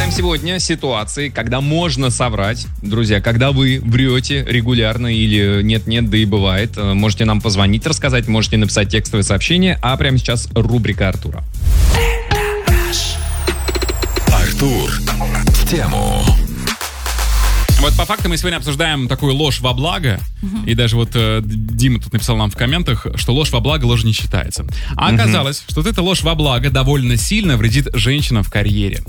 Обсуждаем сегодня ситуации, когда можно соврать. Друзья, когда вы врете регулярно или нет-нет, да и бывает. Можете нам позвонить, рассказать, можете написать текстовое сообщение. А прямо сейчас рубрика Артура. Артур в тему. Вот по факту мы сегодня обсуждаем такую ложь во благо. И даже вот Дима тут написал нам в комментах, что ложь во благо ложь не считается. А оказалось, что вот эта ложь во благо довольно сильно вредит женщинам в карьере.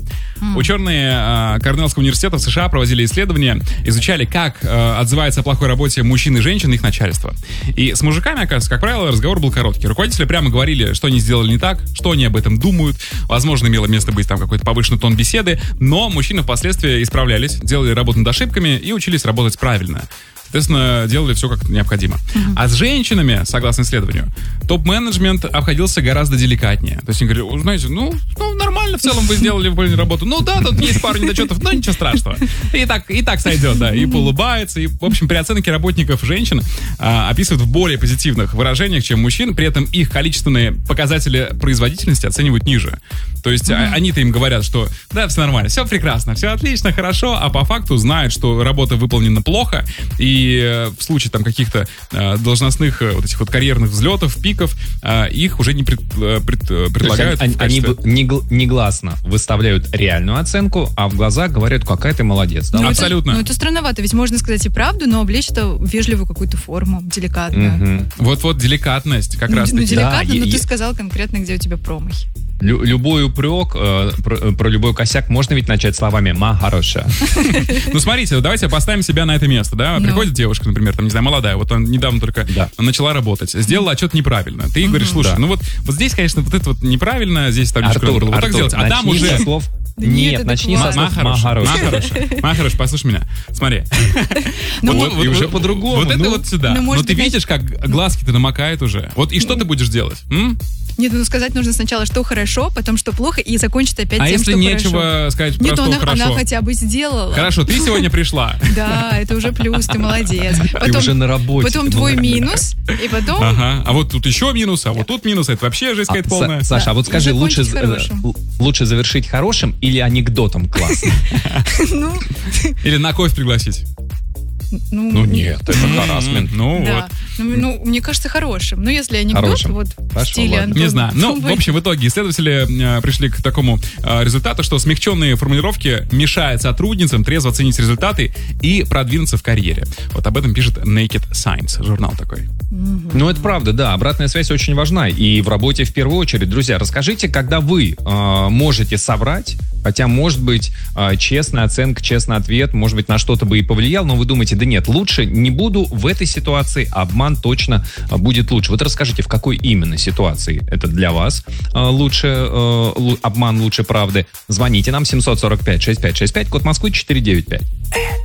Ученые Корнеллского университета в США проводили исследования, изучали, как отзывается о плохой работе мужчин и женщин их начальство. И с мужиками, оказывается, как правило, разговор был короткий. Руководители прямо говорили, что они сделали не так, что они об этом думают. Возможно, имело место быть там какой-то повышенный тон беседы, но мужчины впоследствии исправлялись, делали работу над ошибками и учились работать правильно. Соответственно, делали все как необходимо. А с женщинами, согласно исследованию, топ-менеджмент обходился гораздо деликатнее. То есть они говорили, знаете, ну нормально в целом вы сделали выполненную работу. Ну да, тут есть пару недочетов, но ничего страшного. И так сойдет, да. И поулыбается. И, в общем, при оценке работников женщин описывают в более позитивных выражениях, чем мужчин. При этом их количественные показатели производительности оценивают ниже. То есть они-то им говорят, что да, все нормально, все прекрасно, все отлично, хорошо, а по факту знают, что работа выполнена плохо, и в случае там каких-то должностных вот этих вот карьерных взлетов, пиков, их уже не предлагают. Они негласно выставляют реальную оценку, а в глаза говорят, какая ты молодец. Да? Абсолютно. Это странновато, ведь можно сказать и правду, но облечь это в вежливую какую-то форму, деликатную. Вот деликатность как раз таки. Деликатно, но ты сказал конкретно, где у тебя промахи. Любой упрек, про любой косяк можно ведь начать словами «ма хорошая». Ну, смотрите, давайте поставим себя на это место, да? Приходит девушка, например, там, не знаю, молодая, вот она недавно только начала работать, сделала отчет неправильно. Ты говоришь, слушай, ну вот здесь, конечно, вот это вот неправильно, здесь табличка Артур, вот так сделать, а там уже... Нет, начни со слов «ма хорошая». «Ма хорошая», послушай меня, смотри. И уже по-другому. Вот это вот сюда. Но ты видишь, как глазки-то намокают уже. Вот и что ты будешь делать? Нет, ну сказать нужно сначала, что хорошо, потом, что плохо, и закончить опять тем, что хорошо. А если нечего сказать про что хорошо? Нет, она хотя бы сделала. Хорошо, ты сегодня пришла. Да, это уже плюс, ты молодец. Ты уже на работе. Потом твой минус, и потом... Ага, а вот тут еще минус, а вот тут минус, это вообще жесть какая-то полная. Саша, а вот скажи, лучше завершить хорошим или анекдотом классным? Или на кофе пригласить? Ну нет, это харассмент. Ну вот. Ну, мне кажется, хорошим. Ну, если анекдот, вот в стиле Антона. Не знаю. Ну, в общем, в итоге исследователи пришли к такому результату, что смягченные формулировки мешают сотрудницам трезво оценить результаты и продвинуться в карьере. Вот об этом пишет Naked Science, журнал такой. Ну, это правда, да. Обратная связь очень важна. И в работе в первую очередь. Друзья, расскажите, когда вы можете соврать, хотя, может быть, честная оценка, честный ответ, может быть, на что-то бы и повлиял, но вы думаете, да нет, лучше не буду в этой ситуации, обман точно будет лучше. Вот расскажите, в какой именно ситуации это для вас лучше, обман лучше правды. Звоните нам 745-6565, код Москвы 495.